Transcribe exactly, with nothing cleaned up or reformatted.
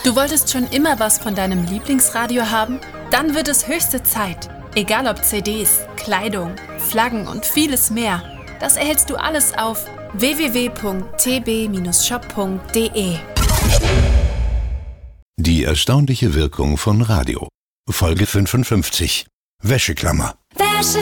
Du wolltest schon immer was von deinem Lieblingsradio haben? Dann wird es höchste Zeit. Egal ob C Ds, Kleidung, Flaggen und vieles mehr. Das erhältst du alles auf w w w punkt t b Bindestrich shop punkt d e. Die erstaunliche Wirkung von Radio. Folge fünfundfünfzig. Wäscheklammer.